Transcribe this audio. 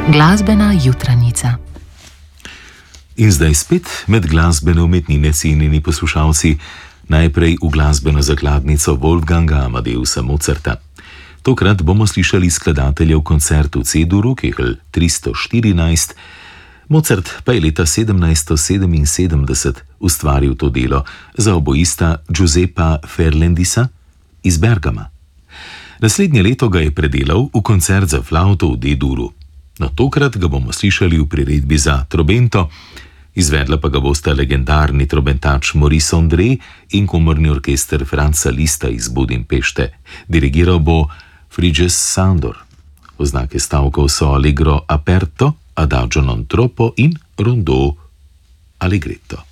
Glasbena jutranica. In zdaj spet med glasbene umetnine, cenjeni poslušalci, najprej v glasbeno zakladnico Wolfganga Amadeusa Mozarta. Tokrat bomo slišali skladateljev koncert v C-duru, Kehl 314. Mozart pa je leta 1777 ustvaril to delo za oboista Giuseppa Ferlendisa iz Bergama. Naslednje leto ga je predelal v koncert za flavto v D-duru. No, tokrat ga bomo slišali v priredbi za trobento, izvedla pa ga bosta legendarni trobentač Maurice André in komorni orkester Franza Liszta iz Budimpešte. Dirigiral bo Frigyes Sándor. Oznake stavkov so Allegro aperto, Adagio non troppo in Rondò allegretto.